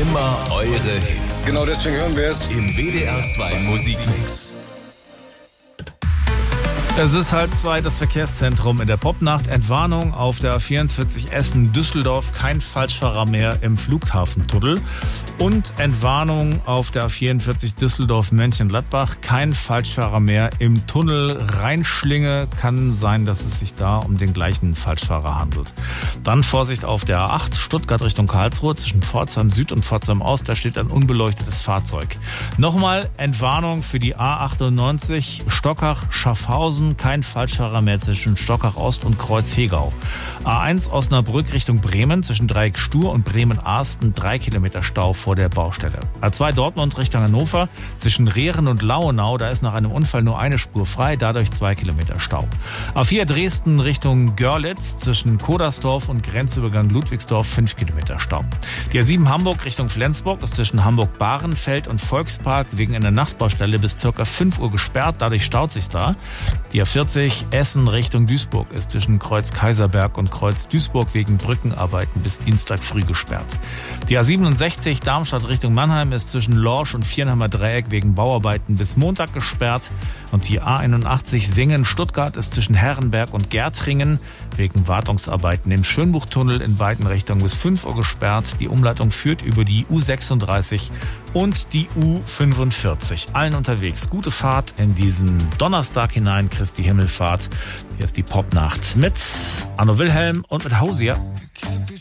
Immer eure Hits. Genau deswegen hören wir es. Im WDR 2 Musikmix. Es ist 1:30, das Verkehrszentrum in der Popnacht. Entwarnung auf der A44 Essen-Düsseldorf, kein Falschfahrer mehr im Flughafentunnel. Und Entwarnung auf der A44 Düsseldorf-Mönchengladbach, kein Falschfahrer mehr im Tunnel Rheinschlinge. Kann sein, dass es sich da um den gleichen Falschfahrer handelt. Dann Vorsicht auf der A8 Stuttgart Richtung Karlsruhe zwischen Pforzheim Süd und Pforzheim Ost. Da steht ein unbeleuchtetes Fahrzeug. Nochmal Entwarnung für die A98 Stockach-Schaffhausen. Kein Falschfahrer mehr zwischen Stockach Ost und Kreuz-Hegau. A1 Osnabrück Richtung Bremen zwischen Dreieck Stur und Bremen-Arsten 3 Kilometer Stau vor der Baustelle. A2 Dortmund Richtung Hannover zwischen Rehren und Lauenau. Da ist nach einem Unfall nur eine Spur frei, dadurch 2 Kilometer Stau. A4 Dresden Richtung Görlitz zwischen Kodersdorf und Grenzübergang Ludwigsdorf 5 Kilometer Stau. Die A7 Hamburg Richtung Flensburg ist zwischen Hamburg-Bahrenfeld und Volkspark wegen einer Nachtbaustelle bis ca. 5 Uhr gesperrt. Dadurch staut sich's da. Die A40 Essen Richtung Duisburg ist zwischen Kreuz Kaiserberg und Kreuz Duisburg wegen Brückenarbeiten bis Dienstag früh gesperrt. Die A67 Darmstadt Richtung Mannheim ist zwischen Lorsch und Viernheimer Dreieck wegen Bauarbeiten bis Montag gesperrt. Und die A81 Singen-Stuttgart ist zwischen Herrenberg und Gärtringen wegen Wartungsarbeiten im Schönbuchtunnel in beiden Richtungen bis 5 Uhr gesperrt. Die Umleitung führt über die U36 und die U45. Allen unterwegs gute Fahrt in diesen Donnerstag hinein, Christi Himmelfahrt. Hier ist die Popnacht mit Anno Wilhelm und mit Hausier.